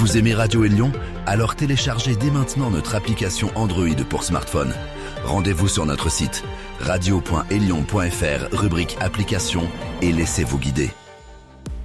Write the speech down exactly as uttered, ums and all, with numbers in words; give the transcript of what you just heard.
Vous aimez Radio Élion? Alors téléchargez dès maintenant notre application Android pour smartphone. Rendez-vous sur notre site radio point élion point f r, rubrique application, et laissez-vous guider.